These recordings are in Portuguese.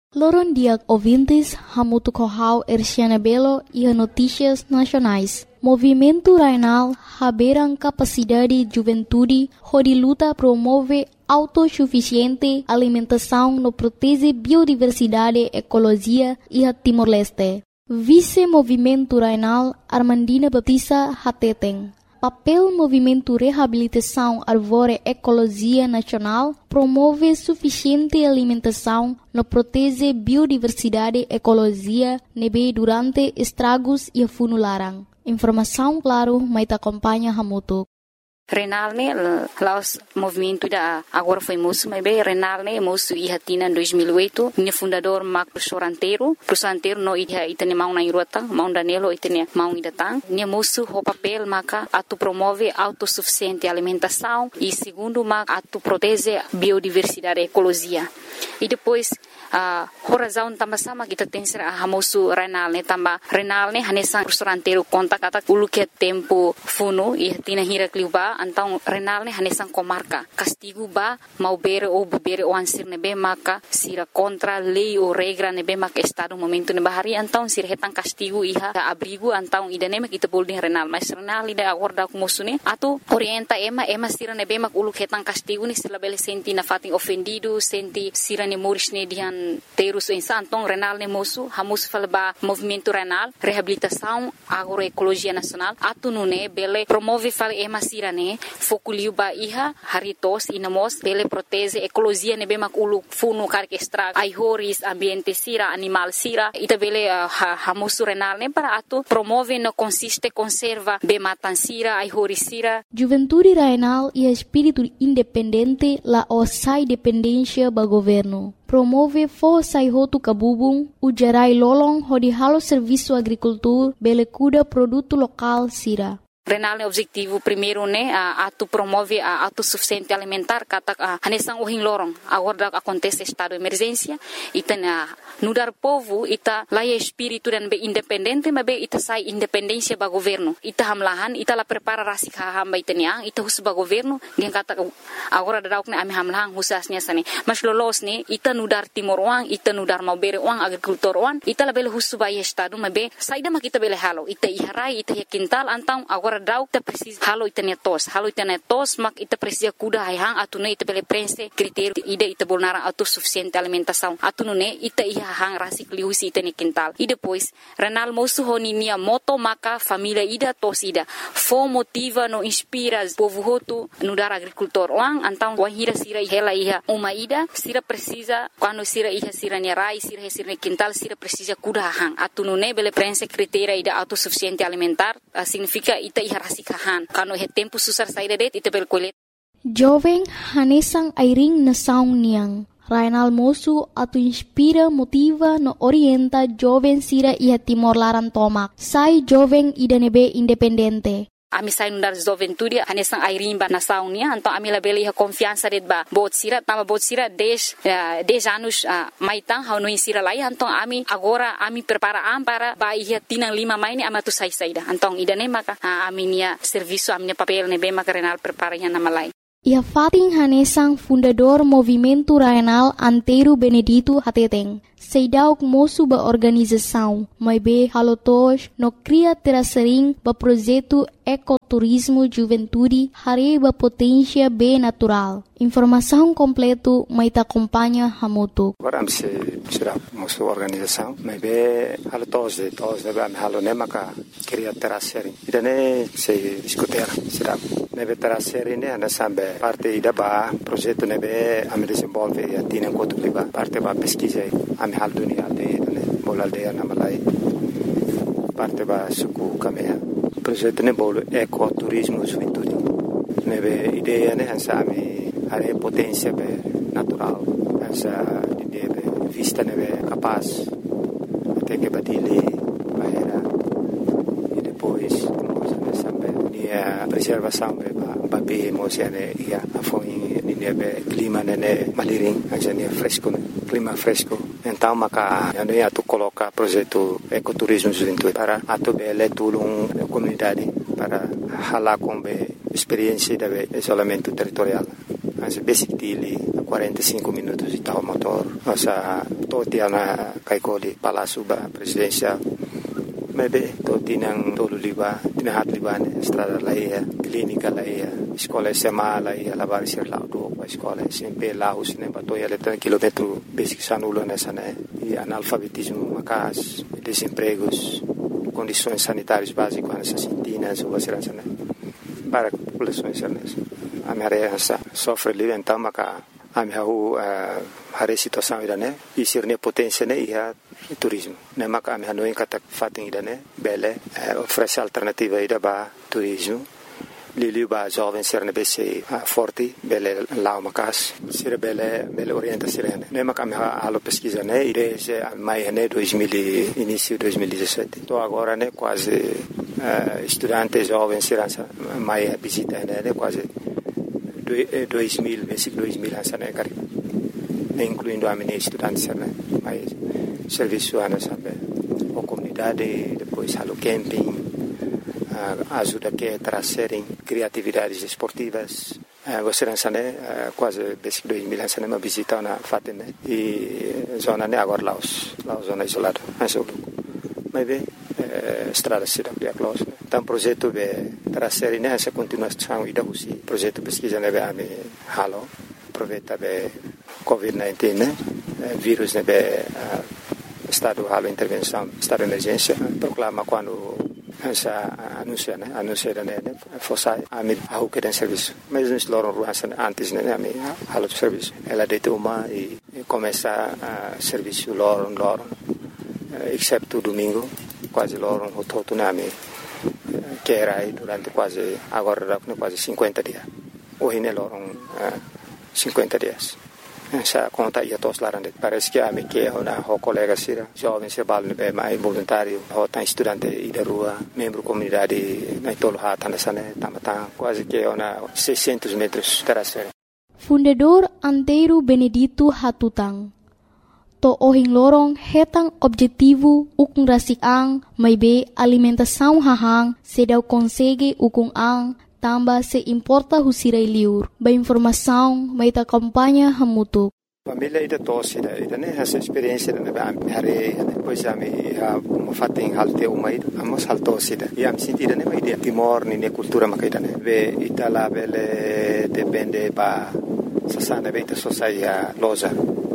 Loron dia ouvintes, Hamuto Corral, Erciana Belo e a Notícias Nacionais. Movimento Rainal, Haberan Capacidade Juventude, onde luta promove autossuficiente alimentação no protege biodiversidade, ecologia e a Timor-Leste. Vice-Movimento Rainal, Armandina Batista Hateten. Papel Movimento Reabilitação Arvore Ecologia Nacional promove suficiente alimentação no protege biodiversidade ecologia nebe durante estragos e funularan. Informação claro, mas te acompanha Hamuto. Renal ne laos movimento da agora foi moço, mas bem Renal ne moço e hatina em 2008, minha fundador Marco Soranteiro no itene mau na irota, mau danelo itene mau idatang, minha moço o papel maka atu promove autossuficiente alimentação e segundo maka atu protege biodiversidade ecologia. E depois a razão também sama kita tem ser a moço Renal ne tamba Renal ne hanesan Soranteiro conta kata ulu que tempo funo e hatina hira kliuba então Renal ne hanesan comarca castigo ba mau bere ou bebere o ansir nebe maka sira contra lei ou regra nebe maka estado momento ne bahari então sira hetan castigo iha abrigo então idane mak kita boleh Renal mas Renal ida agora ku musune atu orienta ema sira nebe mak ulu hetan castigo ni sila bele senti na fating ofendido senti sira ne moris ne dihan terus então Renal ne moço hamus falba movimento Renal reabilitação agroecologia nacional atu nune bele promove fal ema sira ne fokuliu ba iha haritos inamos bele protege ecologia nebe mak ulu funu karke extra ai horis ambiente sira animal sira ita bele hamusu Renal ne para atu promove no consiste conserva be matan sira ai horis sira Juventude Rainal e espírito independente la osai dependência ba governo promove força e roto cabubung o gerai lolong hodi halo serviço agricultura bele cuda produto local sira Renal ne objetivo primeiro ne atu promove a autossuficiente alimentar kata hanesan ohin lorong agora acontece estado de emergência ita nudar povo ita laia espírito dan be independente mas be ita sai independência ba governo ita hamlahan ita la prepara rasik hamba itanya ita hus ba governo dia kata agora dadauk ne ami hamlahan husasnya sane mas lolos ne ita nudar timor wang ita nudar mau bere wang agricultor wang ita la bele hus ba estado mas be saida mak ita bele halo ita iharai ita quintal antang agora dau ita precisa halo itanya tos mak ita precisa kuda hang atune ita bele prense critério ida ita bolnara autossuficiente alimentação atune ita hang rasik liusi ita ni quintal e depois Renal moço honinia moto maka família ida tos ida fo motiva no inspira povo hotu no dar agricultor wang antang wahira sira hela iha uma ida sira precisa quando sira iha sira ni rai sira ni quintal sira precisa kuda hang atune bele prense critério ida autossuficiente alimentar significa ita iha rasik hang quando he tempo susar saída det ita bel colet jovem hanesang airing na saung niang Rainal moço atu inspira, motiva, no orienta jovem sira ia Timor Laran tomak. Sai jovem ida nebe independente. Ami sai nundar juventude hanesang airimba na saunia então ami la beli confiança det ba bot sira 10 anos maitang hau no insira lai então ami agora ami prepara para ba ia tinang 5 maini ama tu sai saida então ida ne maka ami nia serviço ami papel ne be maka Renal prepara nya na malai Ia fating hanesang fundador Movimento Rainal Antero Benedito Hateteng. Seidauk moço ba organização, mas be halotos no cria terasering ba projeto ecoturismo juventude hare ba potência be natural. Informação completo mai ta acompanha Hamuto. Agora se será moço organização, mas be halotos de ba halone maka cria terasering. Idane se discutir será nebe terasering ne ana sambe parte ida ba projeto nebe am desenvolve e atina kotu ba parte ba pesquisa am hal dunia aldeia bol aldeia na malai parte ba suku kamea projeto ne bol ecoturismo juventude nebe ideia ne hansa ami are potência be natural hansa ideia be vista nebe capaz até que badile bahera e depois nessa be nia preservação be ba be mosiane ia afoi nebe clima ne maliring hansa ne fresco clima fresco então maka ano ia tu coloca projeto ecoturismo juventude para atu bele tulung comunidade para hala com experiência de isolamento territorial. Anzi basic dili 45 minutos de tal motor. Nossa toti na kaikoli Palácio Presidencial. Maybe toti nang tolo liba, tinahat liba ne estrada laia, clínica laia, escola SMA laia, lavar ser lá do escola sempre lá os nem batoia letra quilômetro basic sanulo nessa né e analfabetismo macas, desempregos, condições sanitárias básicas nessas sintinas ou assim né para populações a minha área sofre ali então maca a minha a situação ida né e ser ne potência né e turismo né maca a minha não encata fatem ida né bele oferece alternativa ida ba turismo Lili ba jovem ser ne bese forte bele lá macas ser bele orienta ser né maca a minha alo pesquisa né desde maio né 2000 início 2017 então agora né quase estudantes jovens ser mais visita né quase 2000 versículo 2000 né cara incluindo a minha estudantes né mais serviço ana sabe a comunidade depois halo camping ajuda que trazerem criatividades esportivas você né quase versículo 2000 né uma visita na fatem né e zona né agora lá zona isolada mas bem estrada cidade é close então projeto de trazer nessa continuação e da usi projeto pesquisa né a me halo aproveita be COVID-19 né vírus né be estado halo intervenção estado de emergência proclama quando essa anuncia né fosse a me a que tem serviço mas nos loram ruas antes né a me halo de serviço ela deita uma e começa a serviço loram exceto domingo quase loram o todo nome que era aí durante quase agora quase 50 dias hoje ne loram 50 dias essa conta ia todos lá parece que a me que uma colega sira jovem se bal ne mais voluntário ou tá estudante e da rua membro comunidade na tolo hata nessa né tamata quase que uma 600 metros terraceira Fundador Antero Benedito Hatutang to ohing lorong hetang objetivo ukung rasik ang may be alimentação hahang sedau consegue ukung ang tamba se importa husiray liur ba informação may ta kampanya hamutuk família ida tosse ida né essa experiência né hare depois a me fatem halte uma ida amos haltosse ida e am sentida né ida timor ni cultura makaida né ve itala bele depende ba sasana beita sociedade loja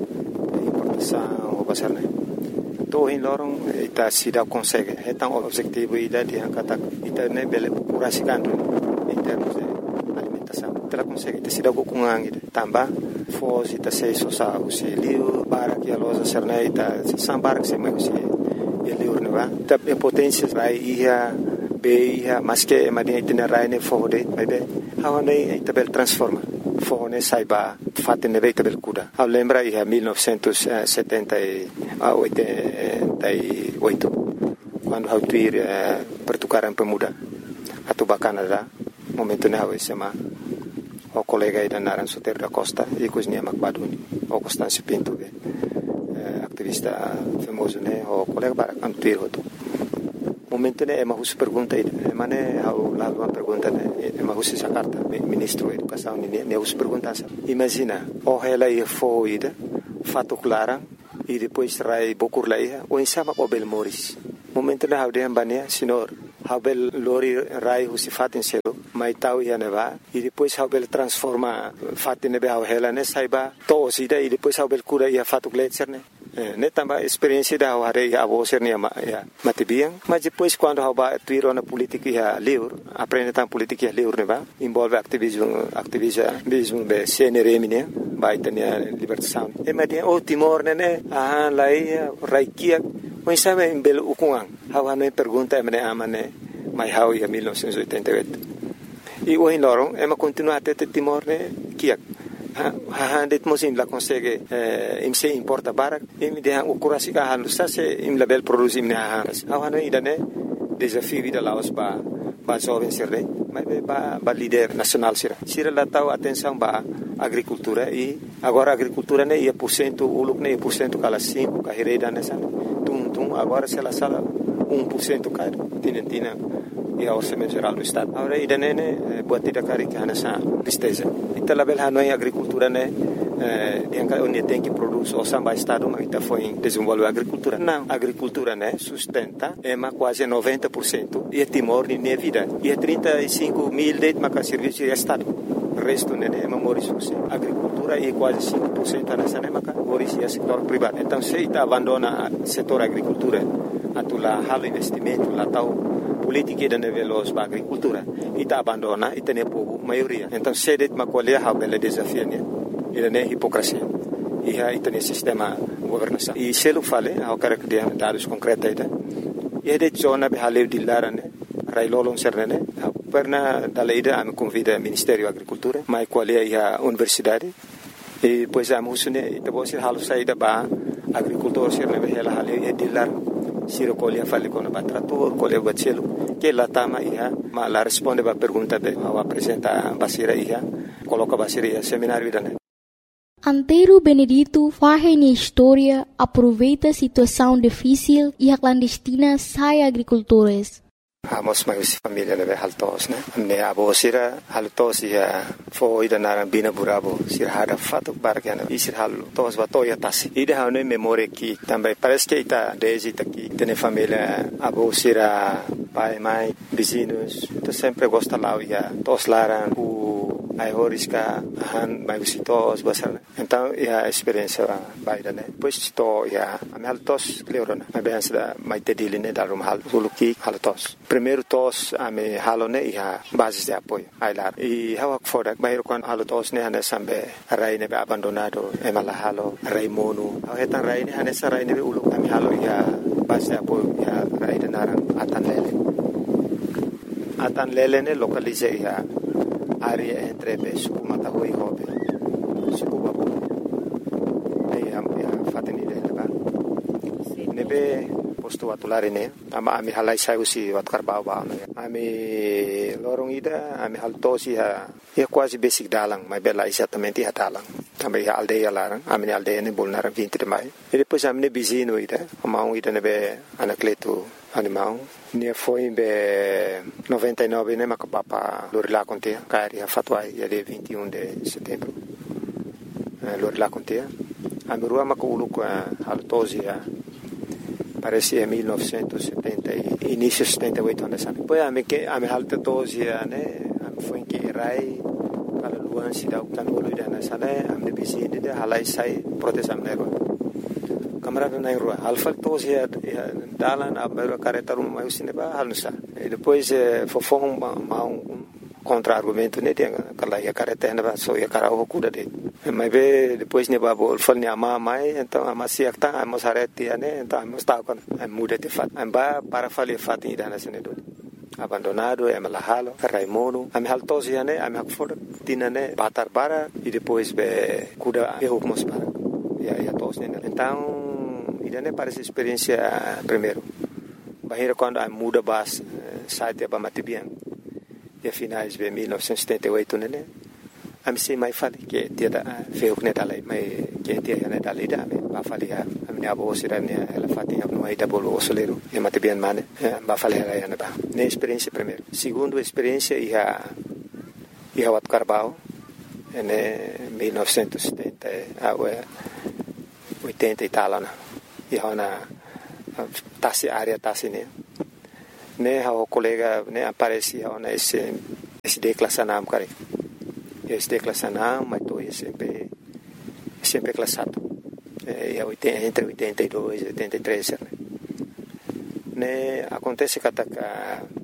o pasar né to in lorong ita sida consegue então objetivo ida dia kata ita né bele curasikandu em termos de alimentação ela consegue ita sida kukungang ida tamba foz ita sei sosa usi liu para que a loja serna ita sambar que se mai usi liu ne va ita potência vai ia be ia mas que madia itinerário ne fode vai be hawane ita bel transforma fone saiba fatte neveita bel kuda a lembra ia 1978 quando hautuir pertukaran pemuda atau Canada momento ne hawe sema o colega ida naran Soter da Costa e cozinha Macbaduni o Constâncio Pinto activista famoso ne o colega para cantuir hoto momento ne ema hus pergunta ida mane hau la uma pergunta ne ema hus essa carta ministro da educação ne hus pergunta imagina o ela ia foida fato clara e depois rai bokur laia o insama o bel moris momento ne hau de ambania senhor hau bel lori rai hus fatin selo mai tau ia neva e depois hau bel transforma fatin ne hau ela ne saiba to sida e depois hau bel cura ia fato gletser ne também experiência da hare a você ne matibiang mas depois quando haba tuiro na política ia livre aprende tam política livre ne va envolve ativismo be CNRM ne vai ter libertação e mas o Timor ne lai raikia o sabe em belo ukuang hawa ne pergunta me amane mai hau ia 1988 e o lorong ema continua até Timor ne kiak det mosim la consegue im se importa barak im de o kurasi ka halu sa se im label produzim ne hanas awano idane desafio vida laos ba jovem serre mas ba líder nacional sira la tau atenção ba agricultura e agora agricultura ne ia % uluk ne % kala 5 ka hereda nessa tum agora se la sala 1% ka tinentina e a orçamento geral do estado agora idane ne buat tidak kari kana sa tristeza ita label hanoi agricultura ne onde tem que produzir o samba estado, mas foi desenvolver a agricultura. Não, a agricultura, né, sustenta quase 90% e é Timor de minha vida. E é 35 mil de serviço de estado. O resto, né, é memorizoso. A agricultura é quase 5% nessa, né, mas é setor privado. Então, se está abandona o setor agricultura, lá halo investimento, lá tal política de nível da agricultura, e está abandona e tem pouco maioria. Então, se é uma colher, há bela desafio, né? E não é hipocrisia. E aí tem sistema governação. E se eu falei, há características dados concretas, e é de zona de haleu de lara, né? Railolong serne, perna dalaida a me convida ao Ministério da Agricultura, mas qual é a universidade? E depois a musune, depois halo saída ba agricultor serne behela haleu e de lara. Siro colhe fale com o trator, colhe o bacelo, que lá tama ia, mas lá responde a pergunta be, ao apresenta basira ia, coloca basira ia seminário idane. Antero Benedito faz na história, aproveita a situação difícil e a clandestina sai agricultores. Amos mais família leve haltos, né? Me abo sira haltos ia foi da naran bina burabo sira hada fato bargana e sira haltos batoya tasi. Ida hane memória que também parece que está desde aqui tem família abo sira pai mãe vizinhos, tu sempre gosta lá ia tos laran ai horiska han mai visitos basar. Então a experiência baida, né? Pois to ia am haltos cleorona. Mas bem da mai tediline da rum hal suluki haltos. Primeiro tos ame halone ia basis de apoio ai lá. E hawak fodak bairo kan haltos ne hane sambe rai ne abandonado emala halo rai monu. Hetan rai ne hane sarai ne ulu ame halo ia basis de apoio ia rai de naran atan lele ne localize ia área entre Suku Matahui e Hobe. Suku Babu. Aí a fatini dele, tá? Nebe posto atulare ne. Ami halai saiu si watkar bawa ne. Ami lorong ida, ami haltosi ha. É quase basic dalang, mas bela exatamente a dalang. Também a aldeia lá, a minha aldeia ne bolnar 20 de maio. E depois a minha vizinho ida, a mão ida nebe anacleto animal. Nia foi em 99, né, macapapa Lorila Contea, cari a fatuai, dia 21 de setembro. Lorila Contea. A mirua macaulu com a haltosia, parece em 1970, início de 78 anos. Depois a minha haltosia, né, foi em que rai, para luan se dá o canolo da nessa, né, a minha vizinha de halai sai proteção nela. Camarada na rua, alfa tos ya dalan abero careta rum mai usine ba halusa. Depois fofong contra-argumento ne dia kala ya careta na ba so ya carao kuda de. Mas depois ne ba bol fal ni ama mai então ama siak ta ama sareti ne então ama sta kon muda de fat. Amba para fali fat ni dana sene do. Abandonado é malahalo, Raimono, a minha haltosia ne, a minha fora tina ne batar bara e depois be kuda erro mos para. Ya tos ne. Então idane parece experiência primeiro. Bahira quando a muda bas site ba matibian. E a finais de 1978 né. A mim mai fale que dia da feu que dalai mai que dia ne dalai da me ba fale a minha avó sirane ela fatinha no aí da bolo osoleiro e matibian mane ba fale ela ya ba. Ne experiência primeiro. Segundo experiência ia wat Carbao em 1970 80 e tal né. E hona tasi área tasi ne o colega ne aparecia hona esse declassanam cara esse declassanam mas tô sempre classado entre 82 e 83 né acontece que